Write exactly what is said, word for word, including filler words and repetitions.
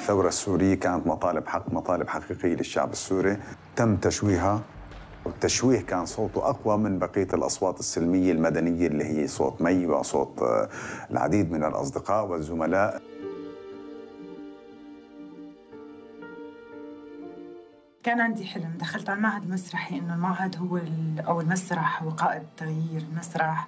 الثورة السورية كانت مطالب حق، مطالب حقيقية للشعب السوري، تم تشويهها، والتشويه كان صوته أقوى من بقية الأصوات السلمية المدنية اللي هي صوت مي وصوت العديد من الأصدقاء والزملاء. كان عندي حلم، دخلت على المعهد المسرحي إنه المعهد هو أو المسرح هو قائد تغيير المسرح.